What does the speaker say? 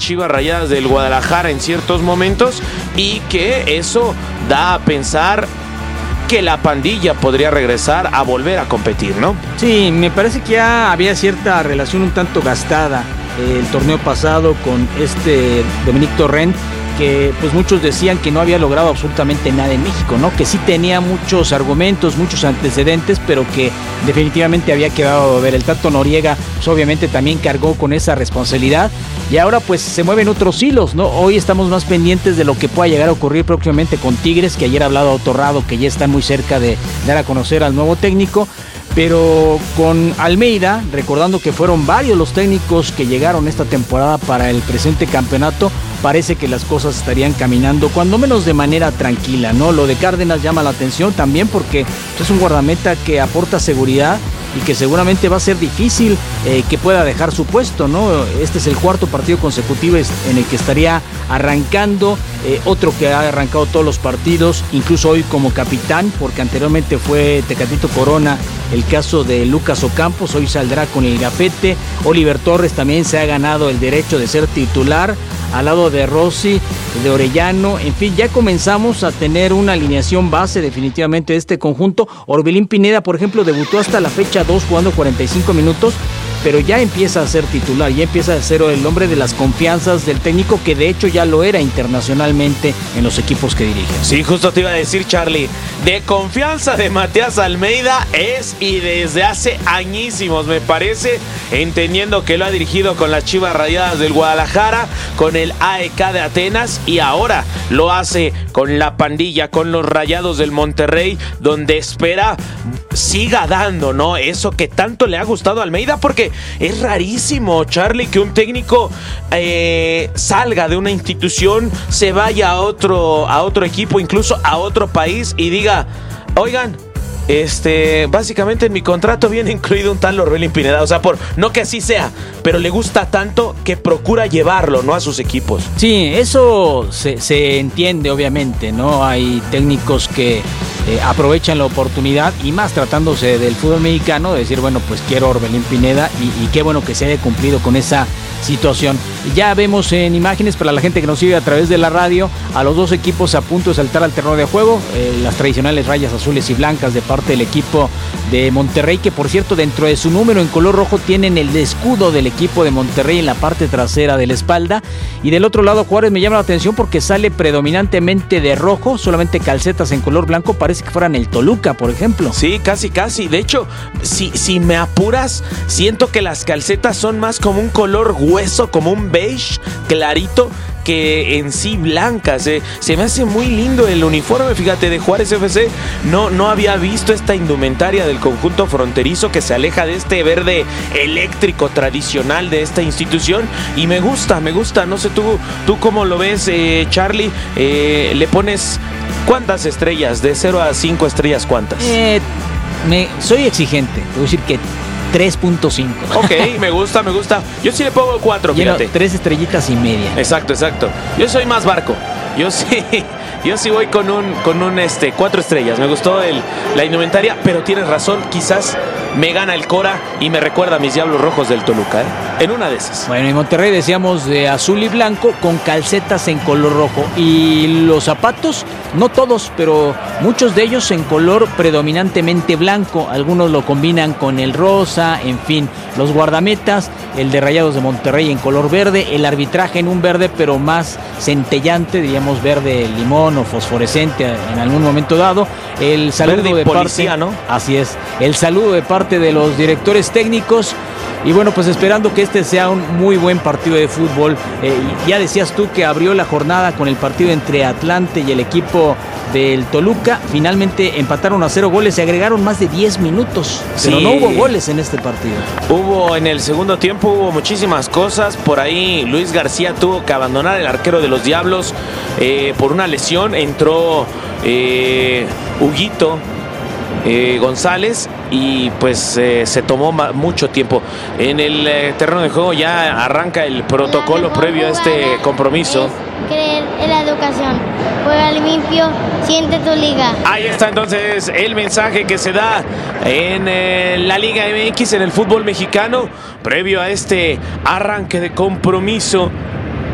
Chivas Rayadas del Guadalajara en ciertos momentos, y que eso da a pensar que la pandilla podría regresar a volver a competir, ¿no? Sí, me parece que ya había cierta relación un tanto gastada el torneo pasado con Dominic Torrent, que pues muchos decían que no había logrado absolutamente nada en México, ¿no? Que sí tenía muchos argumentos, muchos antecedentes, pero que definitivamente había quedado a ver. El Tato Noriega pues obviamente también cargó con esa responsabilidad, y ahora pues se mueven otros hilos, ¿no? Hoy estamos más pendientes de lo que pueda llegar a ocurrir próximamente con Tigres, que ayer ha hablado Torrado, que ya están muy cerca de dar a conocer al nuevo técnico. Pero con Almeida, recordando que fueron varios los técnicos que llegaron esta temporada para el presente campeonato, parece que las cosas estarían caminando cuando menos de manera tranquila, ¿no? Lo de Cárdenas llama la atención también porque es un guardameta que aporta seguridad y que seguramente va a ser difícil que pueda dejar su puesto, ¿no? Este es el cuarto partido consecutivo en el que estaría arrancando, otro que ha arrancado todos los partidos, incluso hoy como capitán, porque anteriormente fue Tecatito Corona el caso de Lucas Ocampos, hoy saldrá con el gafete. Oliver Torres también se ha ganado el derecho de ser titular, al lado de Rossi, de Orellano. En fin, ya comenzamos a tener una alineación base definitivamente de este conjunto. Orbelín Pineda, por ejemplo, debutó hasta la fecha 2 jugando 45 minutos, pero ya empieza a ser titular, ya empieza a ser el hombre de las confianzas del técnico, que de hecho ya lo era internacionalmente en los equipos que dirige. Sí, justo te iba a decir, Charlie, de confianza de Matías Almeida es, y desde hace añísimos, me parece, entendiendo que lo ha dirigido con las Chivas Rayadas del Guadalajara, con el AEK de Atenas, y ahora lo hace con la pandilla, con los Rayados del Monterrey, donde espera siga dando, ¿no? Eso que tanto le ha gustado a Almeida, porque es rarísimo, Charlie, que un técnico salga de una institución, se vaya a otro equipo, incluso a otro país, y diga, oigan, básicamente en mi contrato viene incluido un tal Orbelín Pineda. O sea, no que así sea, pero le gusta tanto que procura llevarlo, ¿no?, a sus equipos. Sí, eso se entiende, obviamente, ¿no? Hay técnicos que aprovechan la oportunidad, y más tratándose del fútbol mexicano, de decir, bueno, pues quiero Orbelín Pineda, y qué bueno que se haya cumplido con esa situación. Ya vemos en imágenes, para la gente que nos sigue a través de la radio, a los dos equipos a punto de saltar al terreno de juego, las tradicionales rayas azules y blancas de parte del equipo de Monterrey, que por cierto, dentro de su número en color rojo tienen el escudo del equipo de Monterrey en la parte trasera de la espalda, y del otro lado Juárez me llama la atención porque sale predominantemente de rojo, solamente calcetas en color blanco, parece que fueran el Toluca, por ejemplo. Sí, casi, de hecho, si me apuras, siento que las calcetas son más como un color hueso, como un beige clarito, que en sí blancas. Se me hace muy lindo el uniforme, fíjate, de Juárez FC. No había visto esta indumentaria del conjunto fronterizo, que se aleja de este verde eléctrico tradicional de esta institución, y me gusta. No sé tú cómo lo ves, Charlie. Le pones ¿cuántas estrellas? De 0 a 5 estrellas, ¿cuántas? Soy exigente, te voy a decir que 3.5. Ok, me gusta. Yo sí le pongo 4, fíjate. 3 estrellitas y media. Exacto. Yo soy más barco. Yo sí voy con un 4 estrellas. Me gustó la indumentaria, pero tienes razón, quizás me gana el Cora y me recuerda a mis Diablos Rojos del Toluca, en una de esas. Bueno, en Monterrey decíamos de azul y blanco con calcetas en color rojo, y los zapatos, no todos, pero muchos de ellos en color predominantemente blanco. Algunos lo combinan con el rosa, en fin. Los guardametas, el de Rayados de Monterrey en color verde, el arbitraje en un verde pero más centellante, diríamos verde limón o fosforescente en algún momento dado. El saludo verde de policía, parte, ¿no? Así es, el saludo de parte de los directores técnicos. Y bueno, pues esperando que este sea un muy buen partido de fútbol. Ya decías tú que abrió la jornada con el partido entre Atlante y el equipo del Toluca. Finalmente empataron a 0 goles, se agregaron más de 10 minutos, pero no hubo goles en este partido. Hubo en el segundo tiempo, hubo muchísimas cosas. Por ahí Luis García tuvo que abandonar, el arquero de los Diablos, por una lesión. Entró Huguito González, y pues se tomó mucho tiempo. En el terreno de juego ya arranca el protocolo previo a este compromiso. Creer en la educación, juega limpio, siente tu liga. Ahí está entonces el mensaje que se da en la Liga MX, en el fútbol mexicano, previo a este arranque de compromiso